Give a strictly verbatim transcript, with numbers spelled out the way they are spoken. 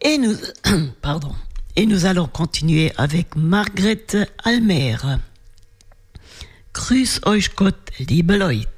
Et nous, pardon, et nous allons continuer avec Margret Almer. Grüß euch Gott, liebe Leute.